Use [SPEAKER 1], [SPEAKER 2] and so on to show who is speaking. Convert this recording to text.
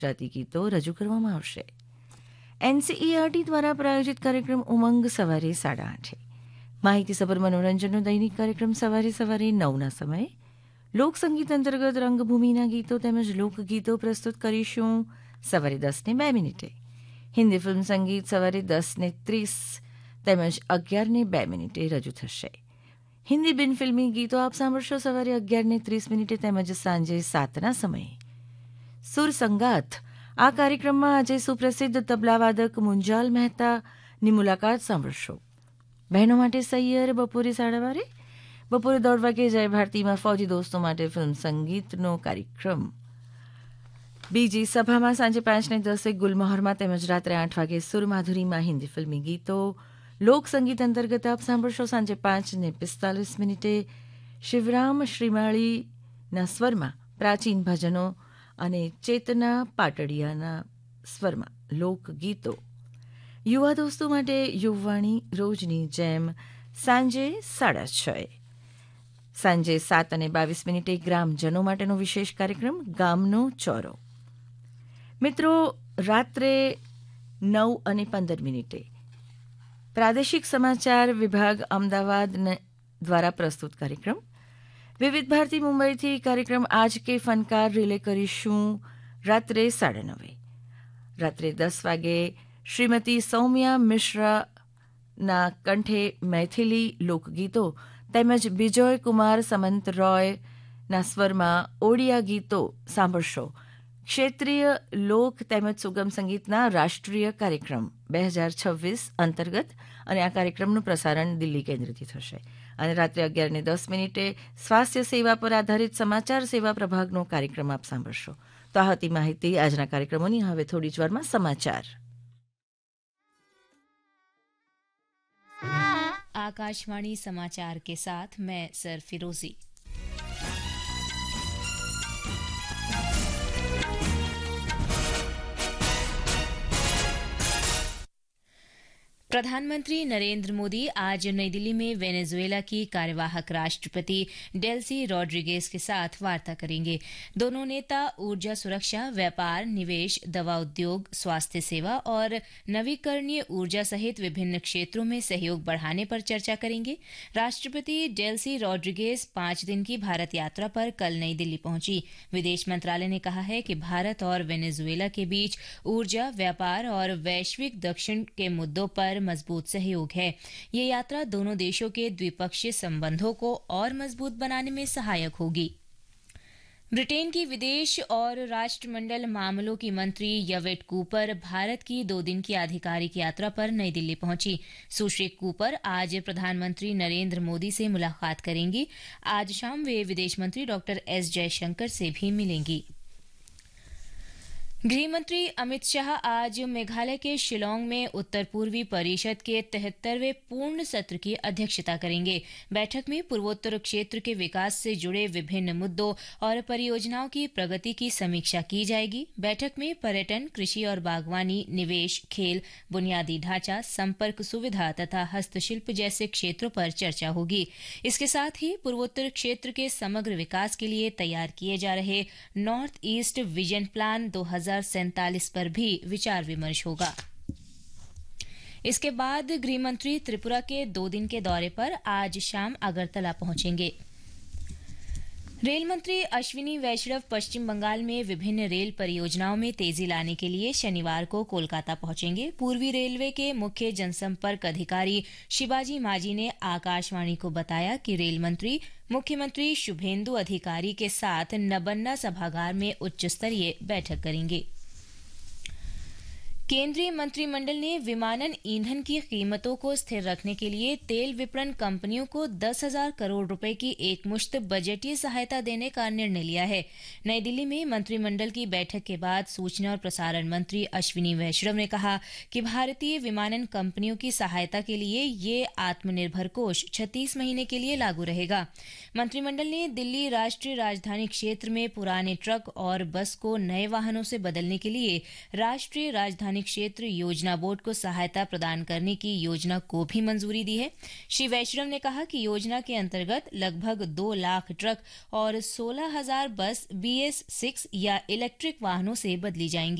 [SPEAKER 1] ગુજરાતી ગીતો રજૂ કરવામાં આવશે. એનસીઈઆરટી દ્વારા પ્રાયોજિત કાર્યક્રમ ઉમંગ સવારે 8:30. માહિતીસભર મનોરંજનનો દૈનિક કાર્યક્રમ સવારે 9:00 સમયે. લોકસંગીત અંતર્ગત રંગભૂમિના ગીતો તેમજ લોકગીતો પ્રસ્તુત કરીશું સવારે 10:02. હિન્દી ફિલ્મ સંગીત સવારે 10:30 તેમજ 11:02 રજૂ થશે. હિન્દી બિન ફિલ્મી ગીતો આપ સાંભળશો સવારે 11:30 તેમજ સાંજે 7:00 સમયે. સુર સંગાત આ કાર્યક્રમમાં આજે સુપ્રસિદ્ધ તબલાવાદક મુંજાલ મહેતાની મુલાકાત સાંભળશો. બહેનો માટે સૈયર બપોરે 12:30. બપોરે 1:30 વાગે જય ભારતીમાં ફૌજી દોસ્તો માટે ફિલ્મ સંગીતનો કાર્યક્રમ. બીજી સભામાં સાંજે 5:10 ગુલમહોરમાં તેમજ રાત્રે 8 વાગે સુરમાધુરીમાં હિન્દી ફિલ્મી ગીતો. લોકસંગીત અંતર્ગત આપ સાંભળશો સાંજે 5:45 શિવરામ શ્રીમાળીના સ્વરમાં પ્રાચીન ભજનો અને ચેતના પાટડિયાના સ્વરમાં લોકગીતો. યુવા દોસ્તો માટે યુવાણી રોજની જેમ સાંજે 6:30. સાંજે 7:22 ગ્રામજનો માટેનો વિશેષ કાર્યક્રમ ગામનો ચોરો. મિત્રો, રાત્રે 9:15 પ્રાદેશિક સમાચાર વિભાગ અમદાવાદ દ્વારા પ્રસ્તુત કાર્યક્રમ. વિવિધ ભારતી મુંબઈથી કાર્યક્રમ આજ કે ફનકાર રિલે કરીશું રાત્રે 9:30. રાત્રે 10 વાગે શ્રીમતી સૌમ્યા મિશ્રાના કંઠે મૈથિલી લોકગીતો તેમજ બિજોય કુમાર સમંત રોયના સ્વરમાં ઓડિયા ગીતો સાંભળશો. ક્ષેત્રીય લોક તેમજ સુગમ સંગીતના રાષ્ટ્રીય કાર્યક્રમ 2026 અંતર્ગત અને આ કાર્યક્રમનું પ્રસારણ દિલ્હી કેન્દ્રથી થશે. અને રાત્રે 11:10 સ્વાસ્થ્ય સેવા પર આધારિત સમાચાર સેવા પ્રભાગનો કાર્યક્રમ આપ સાંભળશો. તો આ હતી માહિતી આજના કાર્યક્રમોની. હવે થોડી જ વારમાં સમાચાર.
[SPEAKER 2] आकाशवाणी समाचार के साथ मैं सर फिरोजी. प्रधानमंत्री नरेंद्र मोदी आज नई दिल्ली में वेनेजुएला की कार्यवाहक राष्ट्रपति डेल्सी रॉड्रिगेज के साथ वार्ता करेंगे. दोनों नेता ऊर्जा सुरक्षा, व्यापार, निवेश, दवा उद्योग, स्वास्थ्य सेवा और नवीकरणीय ऊर्जा सहित विभिन्न क्षेत्रों में सहयोग बढ़ाने पर चर्चा करेंगे. राष्ट्रपति डेल्सी रॉड्रिगेज 5 दिन की भारत यात्रा पर कल नई दिल्ली पहुंची. विदेश मंत्रालय ने कहा है कि भारत और वेनेजुएला के बीच ऊर्जा, व्यापार और वैश्विक दक्षिण के मुद्दों पर मजबूत सहयोग है. ये यात्रा दोनों देशों के द्विपक्षीय संबंधों को और मजबूत बनाने में सहायक होगी. ब्रिटेन की विदेश और राष्ट्रमंडल मामलों की मंत्री यवेट कूपर भारत की 2 दिन की आधिकारिक यात्रा पर नई दिल्ली पहुंची. सुश्री कूपर आज प्रधानमंत्री नरेंद्र मोदी से मुलाकात करेंगी. आज शाम वे विदेश मंत्री डॉक्टर एस जयशंकर से भी मिलेंगी. गृहमंत्री अमित शाह आज मेघालय के शिलोंग में उत्तर पूर्वी परिषद के 73वें पूर्ण सत्र की अध्यक्षता करेंगे. बैठक में पूर्वोत्तर क्षेत्र के विकास से जुड़े विभिन्न मुद्दों और परियोजनाओं की प्रगति की समीक्षा की जाएगी. बैठक में पर्यटन, कृषि और बागवानी, निवेश, खेल, बुनियादी ढांचा, संपर्क सुविधा तथा हस्तशिल्प जैसे क्षेत्रों पर चर्चा होगी. इसके साथ ही पूर्वोत्तर क्षेत्र के समग्र विकास के लिए तैयार किए जा रहे नॉर्थ ईस्ट विजन प्लान 2047 पर भी विचार विमर्श होगा. इसके बाद गृहमंत्री त्रिपुरा के 2 दिन के दौरे पर आज शाम अगरतला पहुंचेंगे. रेल मंत्री अश्विनी वैष्णव पश्चिम बंगाल में विभिन्न रेल परियोजनाओं में तेजी लाने के लिए शनिवार को कोलकाता पहुंचेंगे. पूर्वी रेलवे के मुख्य जनसंपर्क अधिकारी शिवाजी मांझी ने आकाशवाणी को बताया कि रेल मंत्री मुख्यमंत्री शुभेंदु अधिकारी के साथ नबन्ना सभागार में उच्च स्तरीय बैठक करेंगे. केंद्रीय मंत्रिमंडल ने विमानन ईंधन की कीमतों को स्थिर रखने के लिए तेल विपणन कंपनियों को 10,000 करोड़ रुपए की एकमुश्त बजटीय सहायता देने का निर्णय लिया है. नई दिल्ली में मंत्रिमंडल की बैठक के बाद सूचना और प्रसारण मंत्री अश्विनी वैष्णव ने कहा कि भारतीय विमानन कंपनियों की सहायता के लिए ये आत्मनिर्भर कोष 36 महीने के लिए लागू रहेगा. मंत्रिमंडल ने दिल्ली राष्ट्रीय राजधानी क्षेत्र में पुराने ट्रक और बस को नए वाहनों से बदलने के लिए राष्ट्रीय राजधानी सार्वजनिक क्षेत्र योजना बोर्ड को सहायता प्रदान करने की योजना को भी मंजूरी दी है। श्री वैश्रम ने कहा कि योजना के अंतर्गत लगभग 2 लाख ट्रक और 16,000 बस BS6 या इलेक्ट्रिक वाहनों से बदली जाएंगी।